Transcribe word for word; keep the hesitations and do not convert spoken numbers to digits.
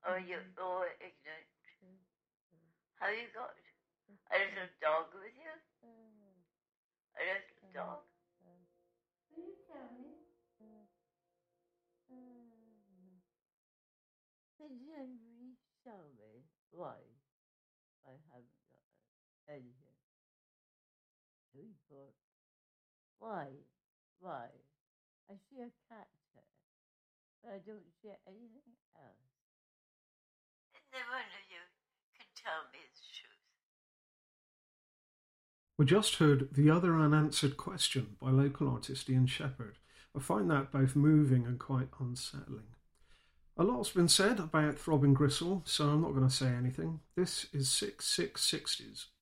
Or you or ignorant? Have you got a little dog with you? A little dog? Will you tell me? Can you show me why I haven't got anything? Three books. Why? Why? I see a cat there, but I don't see anything else. And then one of you can tell me the truth. We just heard The Other Unanswered Question by local artist Ian Shepherd. I find that both moving and quite unsettling. A lot's been said about Throbbing Gristle, so I'm not going to say anything. This is six six sixties.